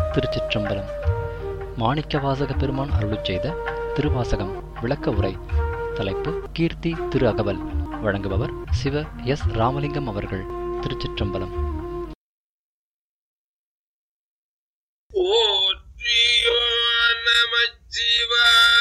திருச்சிற்றம்பலம். மாணிக்கவாசக பெருமான் அருளிச் செய்த திருவாசகம் விளக்க உரை. தலைப்பு கீர்த்தி திரு அகவல். வழங்குபவர் சிவ எஸ் ராமலிங்கம் அவர்கள். திருச்சிற்றம்பலம். ஓற்றியோ நமச்சிவாய